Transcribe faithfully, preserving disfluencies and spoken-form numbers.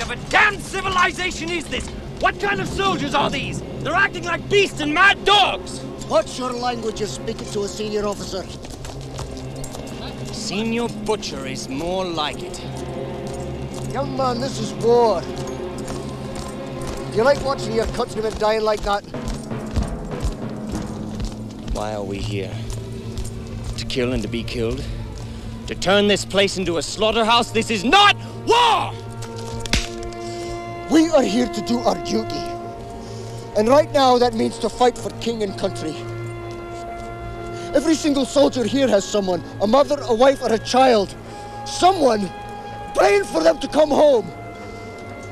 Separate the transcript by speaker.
Speaker 1: of a damned civilization is this? What kind of soldiers are these? They're acting like beasts and mad dogs!
Speaker 2: What's your language you're speaking to a senior officer?
Speaker 1: Senior Butcher is more like it.
Speaker 2: Young man, this is war. Do you like watching your countrymen dying like that?
Speaker 1: Why are we here? To kill and to be killed? To turn this place into a slaughterhouse? This is not war!
Speaker 2: We are here to do our duty. And right now, that means to fight for king and country. Every single soldier here has someone, a mother, a wife, or a child. Someone praying for them to come home.